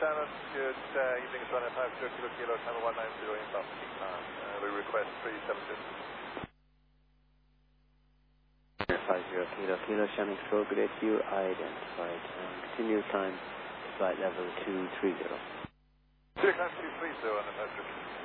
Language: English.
Shannon, good evening. It's 150 Kilo, Channel 190 inbound. We request 372. 50 Kilo, Shannon Control, good day to you. Identified. Continue climb, flight level 230. Clear climb 230 on the